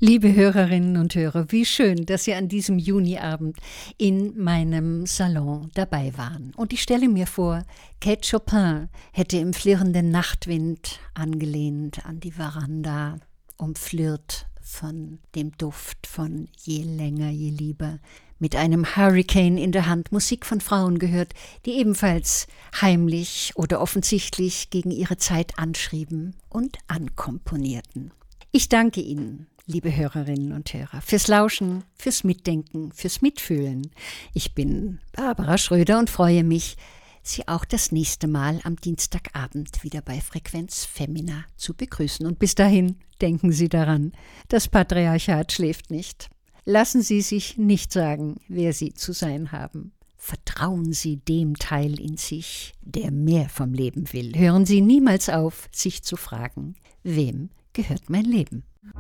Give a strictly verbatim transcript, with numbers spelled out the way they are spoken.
Liebe Hörerinnen und Hörer, wie schön, dass Sie an diesem Juniabend in meinem Salon dabei waren. Und ich stelle mir vor, Kate Chopin hätte im flirrenden Nachtwind angelehnt an die Veranda, umflirrt von dem Duft von Je länger, je lieber, mit einem Hurricane in der Hand Musik von Frauen gehört, die ebenfalls heimlich oder offensichtlich gegen ihre Zeit anschrieben und ankomponierten. Ich danke Ihnen, liebe Hörerinnen und Hörer, fürs Lauschen, fürs Mitdenken, fürs Mitfühlen. Ich bin Barbara Schröder und freue mich, Sie auch das nächste Mal am Dienstagabend wieder bei Frequenz Femina zu begrüßen. Und bis dahin denken Sie daran, das Patriarchat schläft nicht. Lassen Sie sich nicht sagen, wer Sie zu sein haben. Vertrauen Sie dem Teil in sich, der mehr vom Leben will. Hören Sie niemals auf, sich zu fragen, wem gehört mein Leben?